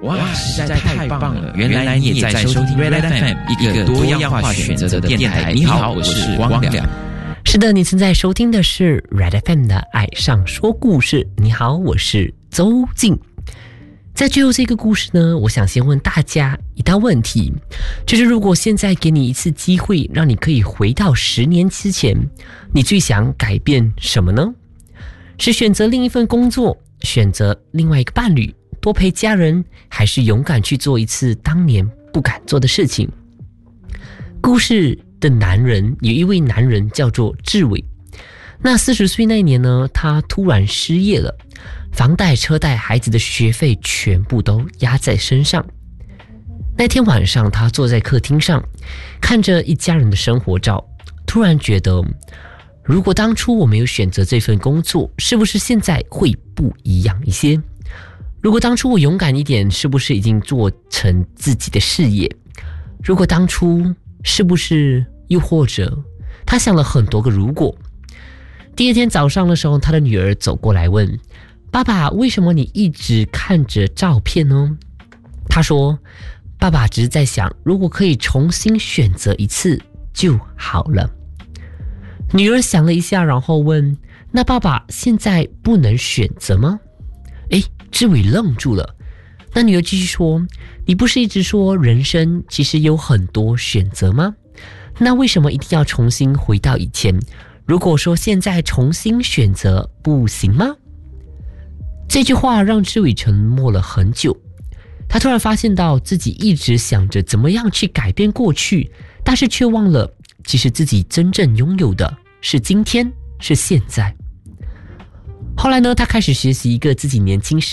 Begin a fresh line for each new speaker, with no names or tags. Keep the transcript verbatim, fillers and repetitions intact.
哇，实在太棒了！原来你也在收听 Red F M， 一个多样化选择的电台。你好，我是光良。
是的，你正在收听的是 Red F M 的爱上说故事。你好，我是周静。在最后这个故事呢，我想先问大家一道问题，就是如果现在给你一次机会，让你可以回到十年之前，你最想改变什么呢？是选择另一份工作，选择另外一个伴侣，多陪家人，还是勇敢去做一次当年不敢做的事情？故事的男人，有一位男人叫做志伟。那四十岁那年呢，他突然失业了，房贷、车贷、孩子的学费全部都压在身上。那天晚上，他坐在客厅上，看着一家人的生活照，突然觉得，如果当初我没有选择这份工作，是不是现在会不一样一些？如果当初我勇敢一点，是不是已经做成自己的事业？如果当初，是不是又或者他想了很多个如果。第二天早上的时候，他的女儿走过来问，爸爸，为什么你一直看着照片呢？他说，爸爸只是在想，如果可以重新选择一次就好了。女儿想了一下，然后问，那爸爸现在不能选择吗？诶，志伟愣住了。那女儿继续说，你不是一直说人生其实有很多选择吗？那为什么一定要重新回到以前？如果说现在重新选择不行吗？这句话让志伟沉默了很久。他突然发现到自己一直想着怎么样去改变过去，但是却忘了其实自己真正拥有的是今天，是现在。后来呢，他开始学习一个自己年轻时